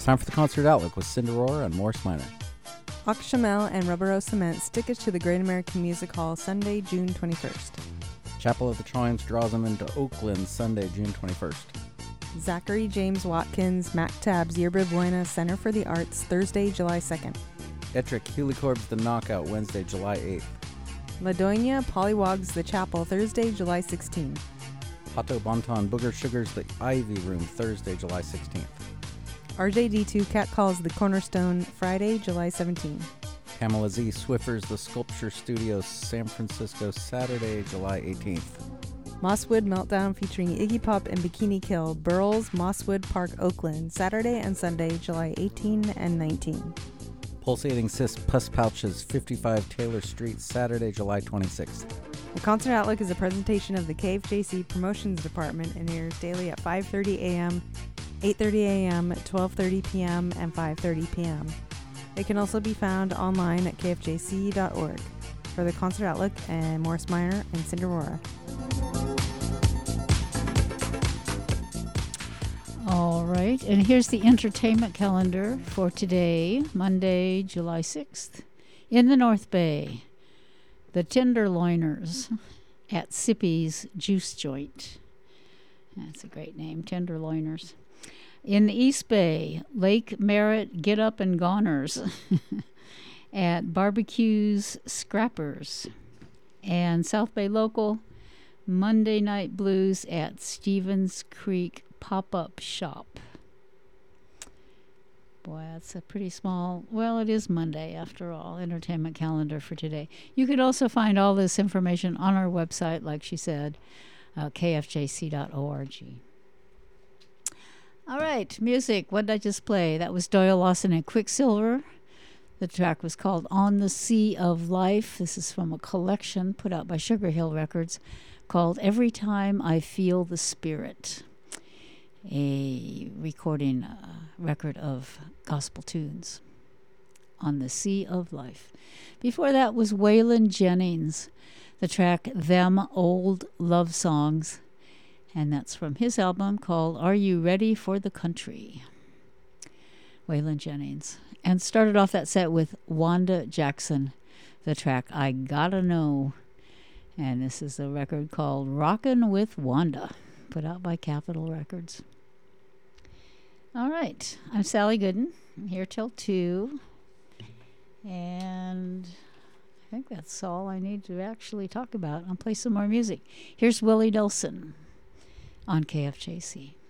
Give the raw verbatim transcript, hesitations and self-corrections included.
time for the Concert Outlook with Cinderora and Morris Minor. Auchamel and Rubber Rose Cement stick us to the Great American Music Hall Sunday, June twenty-first. Chapel of the Troyans draws them into Oakland Sunday, June twenty-first. Zachary James Watkins, Mactab's Yerba Buena Center for the Arts, Thursday, July second. Ettrick Helicorb's The Knockout, Wednesday, July eighth. La Doña Pollywogs The Chapel, Thursday, July sixteenth. Pato Bonton Booger Sugars The Ivy Room, Thursday, July sixteenth. R J D two Cat Calls The Cornerstone, Friday, July seventeenth. Pamela Z Swiffers The Sculpture Studio, San Francisco, Saturday, July eighteenth. Mosswood Meltdown featuring Iggy Pop and Bikini Kill, Burles, Mosswood Park, Oakland, Saturday and Sunday, July eighteenth and nineteenth. Pulsating Cis Pus Pouches, fifty-five Taylor Street, Saturday, July twenty-sixth. The Concert Outlook is a presentation of the K F J C Promotions Department and airs daily at five thirty a.m., eight thirty a.m., twelve thirty p.m., and five thirty p.m. It can also be found online at k f j c dot org. For the Concert Outlook and Morris Minor and Cinderora. All right, and here's the entertainment calendar for today, Monday, July sixth. In the North Bay, the Tenderloiners at Sippy's Juice Joint. That's a great name, Tenderloiners. In the East Bay, Lake Merritt Get Up and Goners at Barbecues Scrappers. And South Bay Local, Monday Night Blues at Stevens Creek Pop-Up Shop. Boy, that's a pretty small, well, it is Monday after all, entertainment calendar for today. You could also find all this information on our website, like she said, uh, k f j c dot org. All right, music. What did I just play? That was Doyle Lawson and Quicksilver. The track was called On the Sea of Life. This is from a collection put out by Sugar Hill Records called Every Time I Feel the Spirit, a recording uh, record of gospel tunes. On the Sea of Life. Before that was Waylon Jennings, the track Them Old Love Songs, and that's from his album called Are You Ready for the Country? Waylon Jennings. And started off that set with Wanda Jackson, the track I Gotta Know. And this is a record called Rockin' with Wanda, put out by Capitol Records. All right, I'm Sally Gooden. I'm here till two. And I think that's all I need to actually talk about. I'll play some more music. Here's Willie Nelson on K F J C.